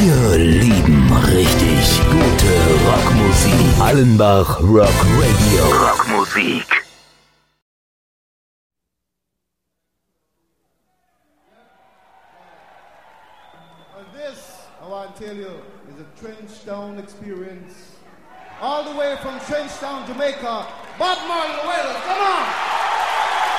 Wir lieben richtig gute Rockmusik. Hallenbach Rock Radio. Rockmusik. And this, I want to tell you, is a Trenchtown experience. All the way from Trenchtown, Jamaica. Bob Marley, come on!